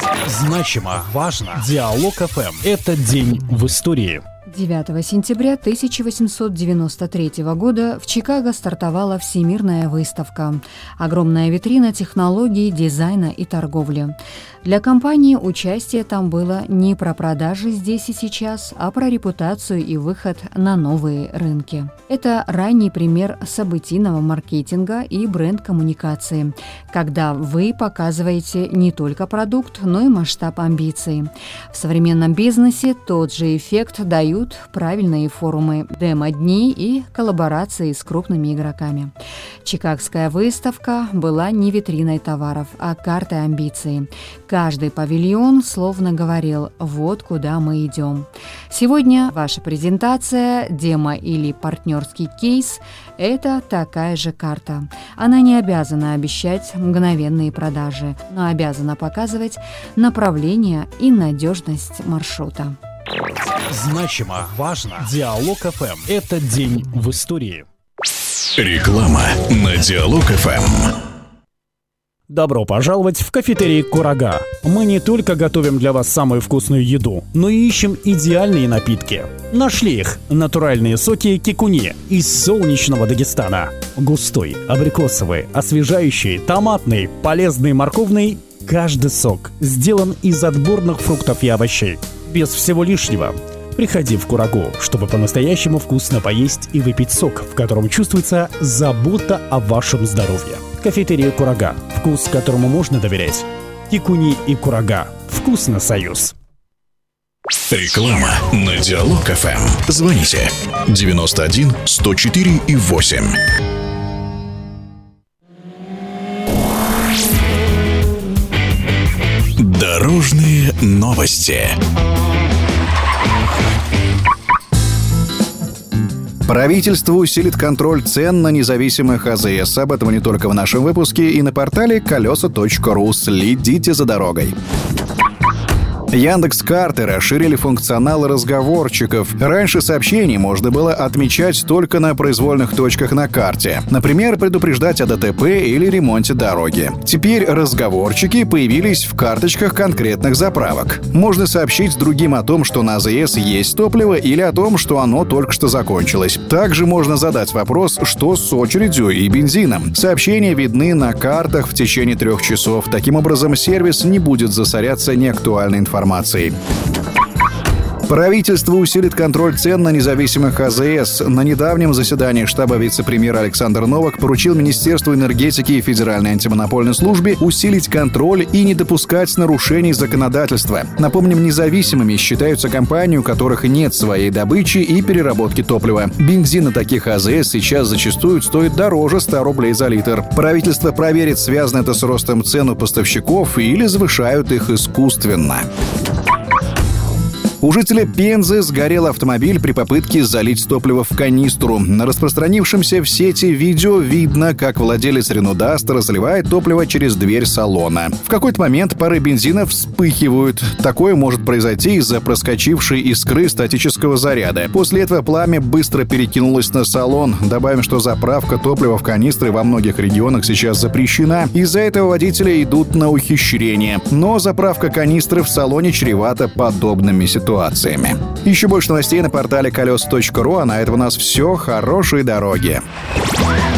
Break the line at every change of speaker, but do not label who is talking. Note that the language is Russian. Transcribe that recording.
Значимо, важно. Диалог ФМ. Этот день в истории.
9 сентября 1893 года в Чикаго стартовала Всемирная выставка. Огромная витрина технологий, дизайна и торговли. Для компании участие там было не про продажи здесь и сейчас, а про репутацию и выход на новые рынки. Это ранний пример событийного маркетинга и бренд-коммуникации, когда вы показываете не только продукт, но и масштаб амбиций. В современном бизнесе тот же эффект дают правильные форумы, демо-дни и коллаборации с крупными игроками. Чикагская выставка была не витриной товаров, а картой амбиций. Каждый павильон словно говорил: вот куда мы идем. Сегодня ваша презентация, демо или партнерский кейс – это такая же карта. Она не обязана обещать мгновенные продажи, но обязана показывать направление и надежность маршрута.
Значимо, важно. Диалог ФМ. Этот день в истории.
Реклама на Диалог ФМ.
Добро пожаловать в кафетерий «Курага». Мы не только готовим для вас самую вкусную еду, но и ищем идеальные напитки. Нашли их. Натуральные соки кикуни из солнечного Дагестана. Густой, абрикосовый, освежающий, томатный, полезный, морковный. Каждый сок сделан из отборных фруктов и овощей. Без всего лишнего. Приходи в Курагу, чтобы по-настоящему вкусно поесть и выпить сок, в котором чувствуется забота о вашем здоровье. Кафетерия «Курага». Вкус, которому можно доверять. Кикуни и Курага. Вкусно, союз.
Реклама на Диалог ФМ. Звоните 91 104 и 8. Дорожные новости.
Правительство усилит контроль цен на независимых АЗС. Об этом не только в нашем выпуске и на портале колеса.ру. Следите за дорогой. Яндекс.Карты расширили функционал разговорчиков. Раньше сообщений можно было отмечать только на произвольных точках на карте. Например, предупреждать о ДТП или ремонте дороги. Теперь разговорчики появились в карточках конкретных заправок. Можно сообщить другим о том, что на АЗС есть топливо, или о том, что оно только что закончилось. Также можно задать вопрос, что с очередью и бензином. Сообщения видны на картах в течение 3 часов. Таким образом, сервис не будет засоряться неактуальной информацией. Правительство усилит контроль цен на независимых АЗС. На недавнем заседании штаба вице-премьера Александр Новак поручил Министерству энергетики и Федеральной антимонопольной службе усилить контроль и не допускать нарушений законодательства. Напомним, независимыми считаются компании, у которых нет своей добычи и переработки топлива. Бензин на таких АЗС сейчас зачастую стоит дороже 100 рублей за литр. Правительство проверит, связано это с ростом цен у поставщиков или завышают их искусственно. У жителя Пензы сгорел автомобиль при попытке залить топливо в канистру. На распространившемся в сети видео видно, как владелец Рено Дастер разливает топливо через дверь салона. В какой-то момент пары бензина вспыхивают. Такое может произойти из-за проскочившей искры статического заряда. После этого пламя быстро перекинулось на салон. Добавим, что заправка топлива в канистры во многих регионах сейчас запрещена. Из-за этого водители идут на ухищрение. Но заправка канистры в салоне чревата подобными ситуациями. Еще больше новостей на портале колес.ру, а на этом у нас все. Хорошей дороги!